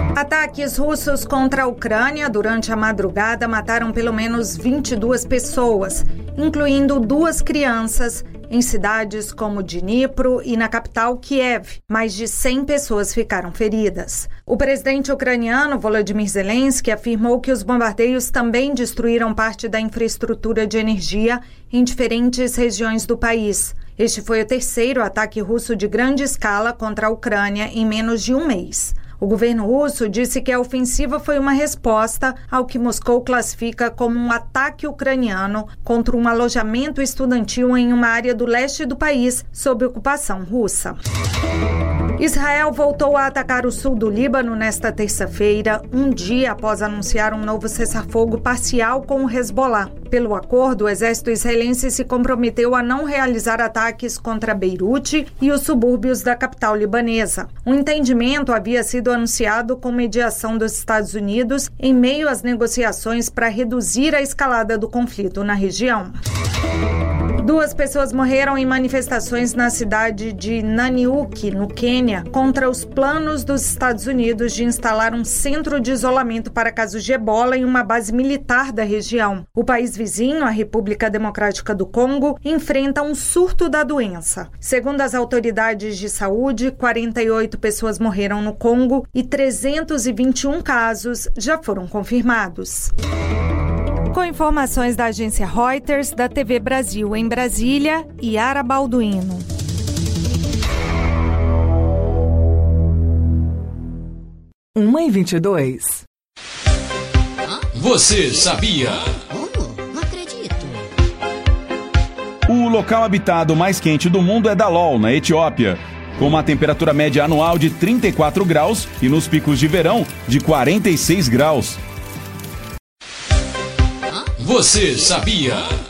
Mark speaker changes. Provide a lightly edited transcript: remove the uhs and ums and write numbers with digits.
Speaker 1: Ataques russos contra a Ucrânia durante a madrugada mataram pelo menos 22 pessoas, incluindo 2 crianças, em cidades como Dnipro e na capital Kiev. Mais de 100 pessoas ficaram feridas. O presidente ucraniano Volodymyr Zelensky afirmou que os bombardeios também destruíram parte da infraestrutura de energia em diferentes regiões do país. Este foi o 3º ataque russo de grande escala contra a Ucrânia em menos de um mês. O governo russo disse que a ofensiva foi uma resposta ao que Moscou classifica como um ataque ucraniano contra um alojamento estudantil em uma área do leste do país sob ocupação russa. Israel voltou a atacar o sul do Líbano nesta terça-feira, um dia após anunciar um novo cessar-fogo parcial com o Hezbollah. Pelo acordo, o exército israelense se comprometeu a não realizar ataques contra Beirute e os subúrbios da capital libanesa. O entendimento havia sido anunciado com mediação dos Estados Unidos em meio às negociações para reduzir a escalada do conflito na região. 2 pessoas morreram em manifestações na cidade de Nanyuki, no Quênia, contra os planos dos Estados Unidos de instalar um centro de isolamento para casos de ebola em uma base militar da região. O país vizinho, a República Democrática do Congo, enfrenta um surto da doença. Segundo as autoridades de saúde, 48 pessoas morreram no Congo e 321 casos já foram confirmados. Com informações da agência Reuters, da TV Brasil em Brasília, Yara Balduino.
Speaker 2: Uma e 22.
Speaker 3: Você sabia?
Speaker 4: Não acredito.
Speaker 5: O local habitado mais quente do mundo é Dalol, na Etiópia, com uma temperatura média anual de 34 graus e nos picos de verão de 46 graus.
Speaker 3: Você sabia?